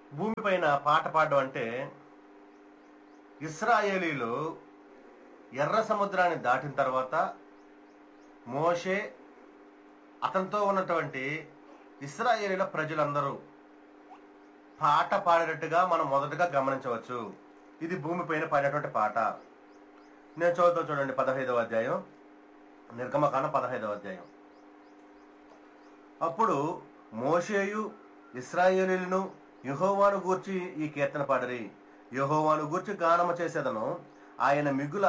భూమిపైన పాట పాడడం అంటే ఇశ్రాయేలీలు ఎర్ర సముద్రాన్ని దాటిన తర్వాత మోషే అతనితో ఉన్నటువంటి ఇశ్రాయేలీల ప్రజలందరూ పాట పాడినట్టుగా మనం మొదటగా గమనించవచ్చు. ఇది భూమిపైన పాడినటువంటి పాట. నేను చదువుతా చూడండి, 15వ అధ్యాయం, నిర్గమకాండం 15వ అధ్యాయం. అప్పుడు మోషేయు ఇశ్రాయేలీయులను యెహోవాను గూర్చి ఈ కీర్తన పాడిరి. యెహోవాను గూర్చి గానము చేసేదను, ఆయన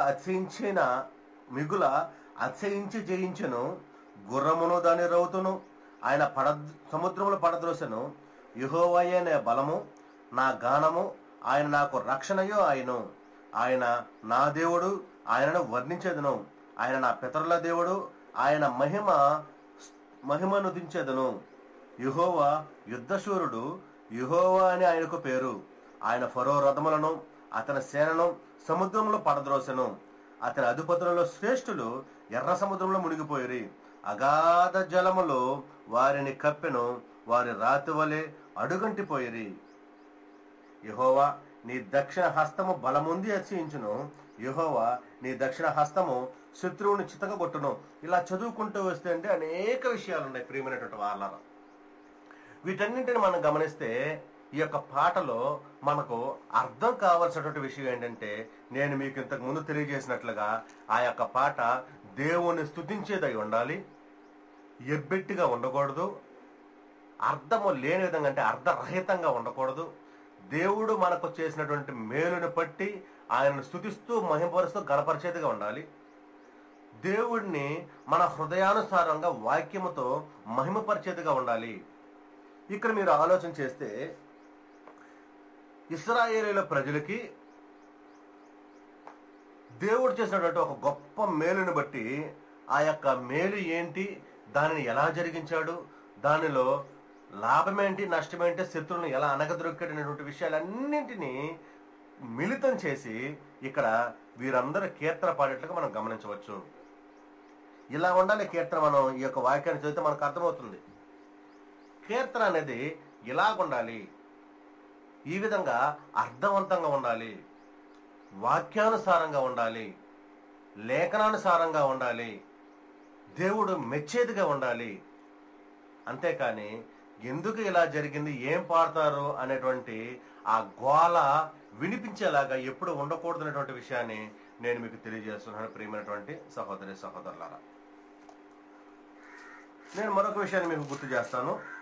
మిగుల అతిశయించి జయించెను. గుర్రమును దాని రౌతును ఆయన సముద్రములు పడద్రోసెను. యెహోవాయే నా బలము, నా గానము, ఆయన నాకు రక్షణయో ఆయను. ఆయన నా దేవుడు, ఆయనను వర్ణించేదను. ఆయన నా పితరుల దేవుడు, ఆయన మహిమను దించేదను. యెహోవా యుద్ధశూరుడు, యెహోవా అని ఆయనకు పేరు. ఆయన ఫరో రథములను అతని సేనను సముద్రంలో పడద్రోసెను. అతని అధిపతులలో శ్రేష్ఠులు ఎర్ర సముద్రంలో మునిగిపోయిరి. అగాధ జలములో వారిని కప్పెను, వారి రాతి వలె అడుగంటిపోయిరి. యెహోవా నీ దక్షిణ హస్తము బలముంది అతిశయించును. యెహోవా నీ దక్షిణ హస్తము శత్రువుని చితకగొట్టును. ఇలా చదువుకుంటూ వస్తే అంటే అనేక విషయాలు ఉన్నాయి ప్రియమైనటువంటి వాళ్ళ. వీటన్నింటిని మనం గమనిస్తే ఈ యొక్క పాటలో మనకు అర్థం కావాల్సినటువంటి విషయం ఏంటంటే, నేను మీకు ఇంతకు ముందు తెలియజేసినట్లుగా ఆ యొక్క పాట దేవుని స్తుతించేదై ఉండాలి, ఎబ్బెట్టిగా ఉండకూడదు, అర్థము లేని విధంగా అంటే అర్ధరహితంగా ఉండకూడదు. దేవుడు మనకు చేసినటువంటి మేలును బట్టి ఆయనను స్తుతిస్తూ మహిమపరుస్తూ గణపరిచేదిగా ఉండాలి. దేవుడిని మన హృదయానుసారంగా వాక్యముతో మహిమపరిచేదిగా ఉండాలి. ఇక్కడ మీరు ఆలోచన చేస్తే ఇశ్రాయేలీయుల ప్రజలకి దేవుడు చేసినటువంటి ఒక గొప్ప మేలుని బట్టి ఆ యొక్క మేలు ఏంటి, దానిని ఎలా జరిగించాడు, దానిలో లాభమేంటి, నష్టమేంటి, శత్రువులను ఎలా అనగదొరికాడనేటువంటి విషయాలన్నింటినీ మిళితం చేసి ఇక్కడ వీరందరూ కీర్తన పాడేట్లుగా మనం గమనించవచ్చు. ఇలా ఉండాలి కీర్తన. మనం ఈ యొక్క వాక్యాన్ని చదివితే మనకు అర్థమవుతుంది. కీర్తన అనేది ఇలాగుండాలి, ఈ విధంగా అర్థవంతంగా ఉండాలి, వాక్యానుసారంగా ఉండాలి, లేఖనానుసారంగా ఉండాలి, దేవుడు మెచ్చేదిగా ఉండాలి. అంతేకాని ఎందుకు ఇలా జరిగింది, ఏం పాడతారు అనేటువంటి ఆ గోల వినిపించేలాగా ఎప్పుడు ఉండకూడదు అనేటువంటి విషయాన్ని నేను మీకు తెలియజేస్తున్నాను ప్రియమైనటువంటి సహోదరి సహోదరులారా. నేను మరొక విషయాన్ని మీకు గుర్తు చేస్తాను.